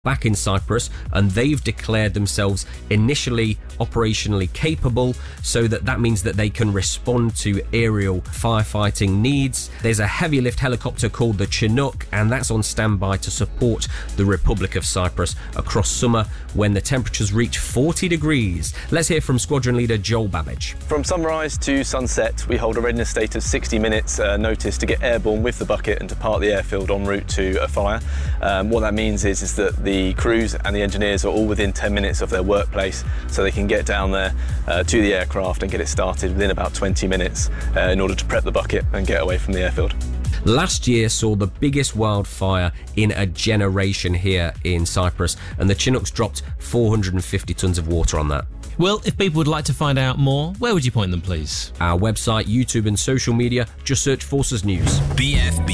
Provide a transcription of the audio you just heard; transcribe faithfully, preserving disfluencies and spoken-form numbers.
back in Cyprus, and they've declared themselves initially operationally capable, so that that means that they can respond to aerial firefighting needs. There's a heavy lift helicopter called the Chinook, and that's on standby to support the Republic of Cyprus across summer when the temperatures reach forty degrees. Let's hear from Squadron Leader Joel Babbage. From sunrise to sunset, we hold a readiness state of sixty minutes uh, notice to get airborne with the bucket and to park the airfield en route to a fire. Um, what that means is, is that the crews and the engineers are all within ten minutes of their workplace, so they can get down there uh, to the aircraft and get it started within about twenty minutes uh, in order to prep the bucket and get away from the airfield. Last year saw the biggest wildfire in a generation here in Cyprus, and the Chinooks dropped four hundred fifty tonnes of water on that. Well, if people would like to find out more, where would you point them, please? Our website, YouTube and social media, just search Forces News. B F B